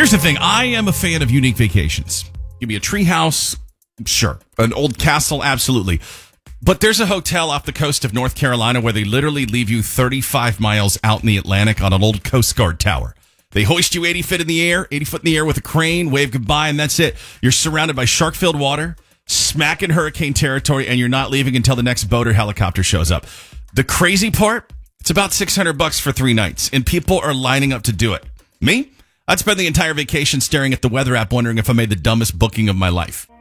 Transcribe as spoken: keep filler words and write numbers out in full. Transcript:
Here's the thing. I am a fan of unique vacations. Give me a tree house, sure. An old castle, absolutely. But there's a hotel off the coast of North Carolina where they literally leave you thirty-five miles out in the Atlantic on an old Coast Guard tower. They hoist you eighty foot in the air, eighty foot in the air with a crane, wave goodbye, and that's it. You're surrounded by shark-filled water, smacking hurricane territory, and you're not leaving until the next boat or helicopter shows up. The crazy part, it's about six hundred bucks for three nights, and people are lining up to do it. Me? I'd spend the entire vacation staring at the weather app wondering if I made the dumbest booking of my life.